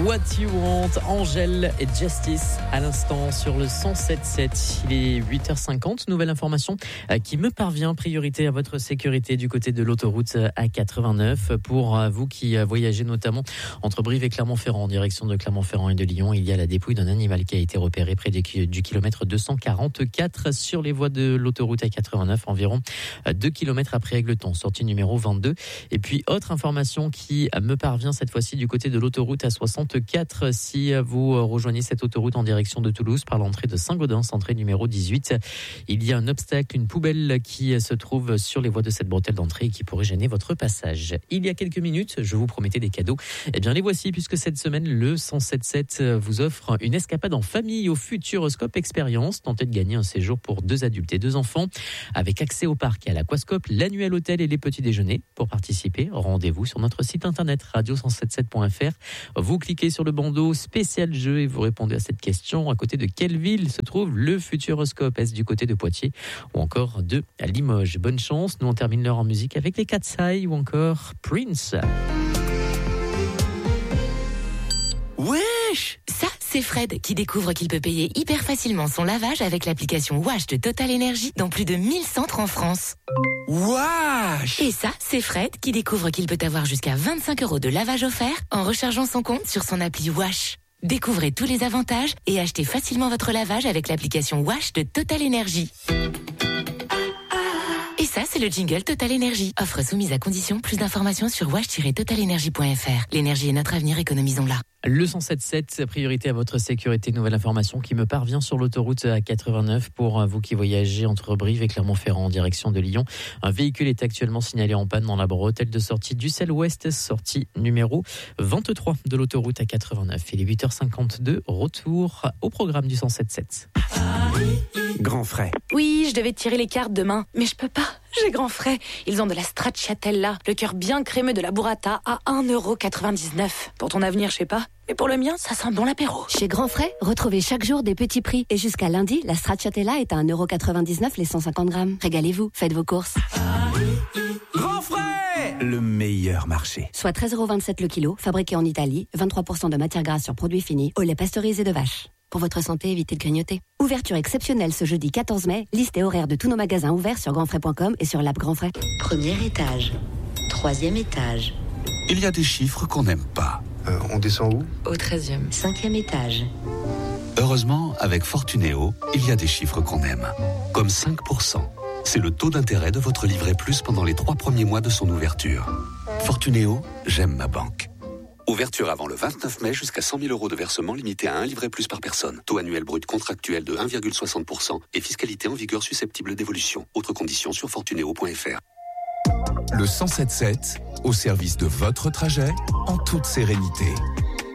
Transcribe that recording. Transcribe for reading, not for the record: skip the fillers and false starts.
What You Want, Angèle et Justice à l'instant sur le 107.7. Il est 8h50. Nouvelle information qui me parvient. Priorité à votre sécurité du côté de l'autoroute A89. Pour vous qui voyagez notamment entre Brive et Clermont-Ferrand en direction de Clermont-Ferrand et de Lyon, il y a la dépouille d'un animal qui a été repéré près du kilomètre 244 sur les voies de l'autoroute A89, environ 2 km après Égletons, sortie numéro 22. Et puis autre information qui me parvient cette fois-ci du côté de l'autoroute A64. Si vous rejoignez cette autoroute en direction de Toulouse par l'entrée de Saint-Gaudens, entrée numéro 18, il y a un obstacle, une poubelle qui se trouve sur les voies de cette bretelle d'entrée et qui pourrait gêner votre passage. Il y a quelques minutes, je vous promettais des cadeaux. Eh bien les voici, puisque cette semaine, le 107.7 vous offre une escapade en famille au Futuroscope Expérience. Tentez de gagner un séjour pour 2 adultes et 2 enfants avec accès au parc et à l'aquascope, l'annuel hôtel et les petits déjeuners. Pour participer, rendez-vous sur notre site internet radio177.fr. Vous cliquez sur le bandeau spécial jeu et vous répondez à cette question. À côté de quelle ville se trouve le Futuroscope? Est-ce du côté de Poitiers ou encore de Limoges? Bonne chance. Nous on termine l'heure en musique avec les Cat's Eye ou encore Prince. Wesh! Ça, c'est Fred qui découvre qu'il peut payer hyper facilement son lavage avec l'application Wash de Total Energy dans plus de 1000 centres en France. Wesh! Et ça, c'est Fred qui découvre qu'il peut avoir jusqu'à 25 € de lavage offert en rechargeant son compte sur son appli Wash. Découvrez tous les avantages et achetez facilement votre lavage avec l'application Wash de Total Energy. Et ça, c'est le jingle Total Energy. Offre soumise à condition. Plus d'informations sur wash-totalenergy.fr. L'énergie est notre avenir, économisons-la. Le 107.7, priorité à votre sécurité. Nouvelle information qui me parvient sur l'autoroute A89 pour vous qui voyagez entre Brive et Clermont-Ferrand en direction de Lyon. Un véhicule est actuellement signalé en panne dans la bretelle de sortie d'Ussel-Ouest, sortie numéro 23 de l'autoroute A89. Il est 8h52, retour au programme du 107.7. Grand frais. Oui, je devais tirer les cartes demain, mais je peux pas. J'ai grand frais. Ils ont de la stracciatella, le cœur bien crémeux de la burrata à 1,99 €. Pour ton avenir, je sais pas. Mais pour le mien, ça sent bon l'apéro. Chez Grand Frais, retrouvez chaque jour des petits prix. Et jusqu'à lundi, la stracciatella est à 1,99 € les 150 grammes. Régalez-vous, faites vos courses. Grand frais! Le meilleur marché. Soit 13,27 € le kilo, fabriqué en Italie, 23% de matière grasse sur produits finis, au lait pasteurisé de vache. Pour votre santé, évitez de grignoter. Ouverture exceptionnelle ce jeudi 14 mai. Liste et horaire de tous nos magasins ouverts sur grandfrais.com et sur l'app Grand Frais. Premier étage, 3e étage. Il y a des chiffres qu'on n'aime pas. On descend où? Au 13e. 5e étage. Heureusement, avec Fortunéo, il y a des chiffres qu'on aime. Comme 5%. C'est le taux d'intérêt de votre livret plus pendant les 3 premiers mois de son ouverture. Fortunéo, j'aime ma banque. Ouverture avant le 29 mai jusqu'à 100 000 € de versement limité à un livret plus par personne. Taux annuel brut contractuel de 1,60% et fiscalité en vigueur susceptible d'évolution. Autres conditions sur fortunéo.fr. Le 107.7, au service de votre trajet, en toute sérénité.